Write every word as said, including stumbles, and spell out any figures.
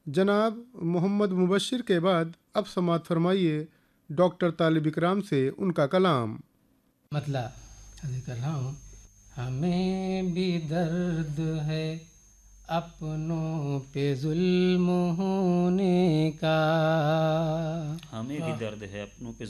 जनाब मोहम्मद मुबशिर के बाद अब समात फरमाइए डॉक्टर तालिब इकराम से उनका कलाम। मतलब अर्ज़ कर रहा हूँ, हमें भी दर्द है अपनों पे जुल्म होने का। हमें भी दर्द है अपनों पे